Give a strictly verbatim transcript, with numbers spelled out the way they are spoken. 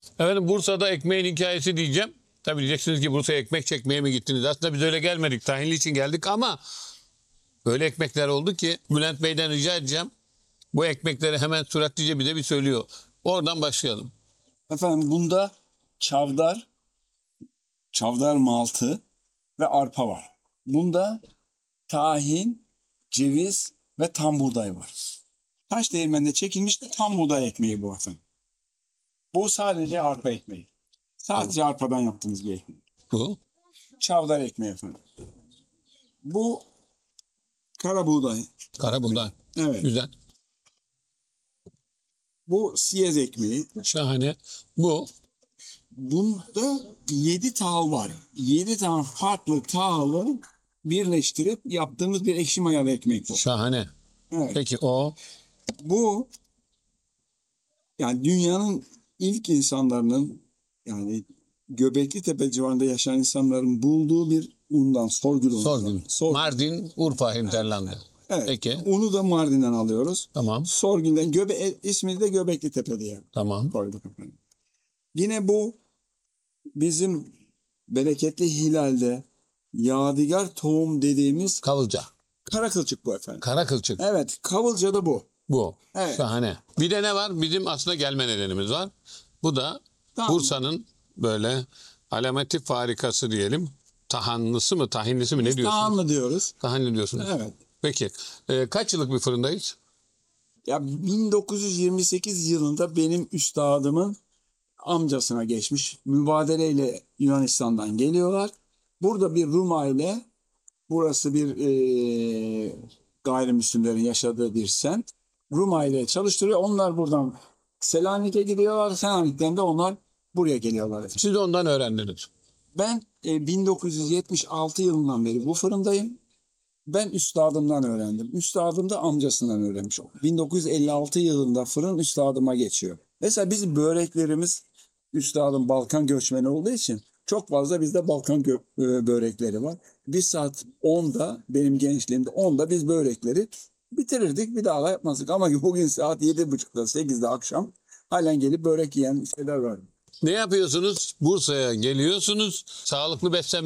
Efendim Bursa'da ekmeğin hikayesi diyeceğim. Tabii diyeceksiniz ki Bursa'ya ekmek çekmeye mi gittiniz? Aslında biz öyle gelmedik. Tahinli için geldik ama öyle ekmekler oldu ki Bülent Bey'den rica edeceğim. Bu ekmekleri hemen süratlice bize bir söylüyor. Oradan başlayalım. Efendim bunda çavdar, çavdar maltı ve arpa var. Bunda tahin, ceviz ve tam buğday var. Taş değirmeninde çekilmiş tam buğday ekmeği bu efendim. Bu sadece arpa ekmeği. Sadece arpadan yaptığımız bir ekmek. Bu. Çavdar ekmeği efendim. Bu kara buğday. Kara buğday. Evet. Güzel. Bu siyez ekmeği. Şahane. Bu. Bunda yedi tahıl var. yedi tane farklı tahılı birleştirip yaptığımız bir ekşi mayalı ekmek bu. Şahane. Evet. Peki o. Bu yani dünyanın ilk insanların yani Göbekli Tepe civarında yaşayan insanların bulduğu bir undan, sorgül unundan. Sorgun. Sorgül. Mardin, Urfa hinterlandı. Evet. Peki. Unu da Mardin'den alıyoruz. Tamam. Sorgül'den Göbe e, ismini de Göbekli Tepe diye Tamam. koyduk efendim. Yine bu bizim bereketli hilalde yadigar tohum dediğimiz Kavılca. kara kılçık bu efendim. Kara kılçık. Evet, Kavılca da bu. Bu. Evet. Şahane. Bir de ne var? Bizim aslında gelme nedenimiz var. Bu da Tamam. Bursa'nın böyle alameti farikası diyelim. Tahanlısı mı, tahinlisi mi ne diyorsunuz? Tahanlı diyoruz. Tahinli diyorsunuz. Evet. Peki. Ee, kaç yıllık bir fırındayız? Ya bin dokuz yüz yirmi sekiz yılında benim üstadımın amcasına geçmiş. Mübadeleyle Yunanistan'dan geliyorlar. Burada bir Rum aile, burası bir e, gayrimüslimlerin yaşadığı bir semt. Rum aile çalıştırıyor. Onlar buradan Selanik'e gidiyorlar. Selanik'ten de onlar buraya geliyorlar. Siz ondan öğrendiniz. Ben e, bin dokuz yüz yetmiş altı yılından beri bu fırındayım. Ben üstadımdan öğrendim. Üstadım da amcasından öğrenmiş oldu. bin dokuz yüz elli altı yılında fırın üstadıma geçiyor. Mesela bizim böreklerimiz üstadım Balkan göçmeni olduğu için çok fazla bizde Balkan gö- e, börekleri var. Bir saat onda benim gençliğimde onda biz börekleri bitirirdik, bir daha da yapmazdık. Ama bugün saat yedi buçukta sekizde akşam halen gelip börek yiyen şeyler var. Ne yapıyorsunuz? Bursa'ya geliyorsunuz. Sağlıklı beslenme